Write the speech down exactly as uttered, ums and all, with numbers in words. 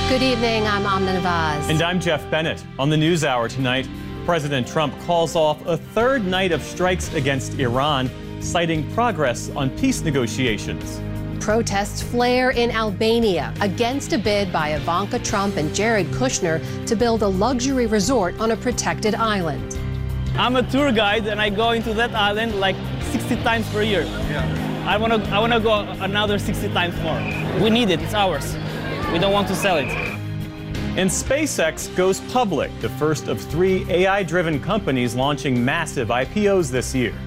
Good evening, I'm Amna Nawaz. And I'm Jeff Bennett. On the NewsHour tonight, President Trump calls off a third night of strikes against Iran, citing progress on peace negotiations. Protests flare in Albania against a bid by Ivanka Trump and Jared Kushner to build a luxury resort on a protected island. I'm a tour guide and I go into that island like sixty times per year. Yeah. I want to I want to go another sixty times more. We need it. It's ours. We don't want to sell it. And SpaceX goes public, the first of three A I-driven companies launching massive I P Os this year.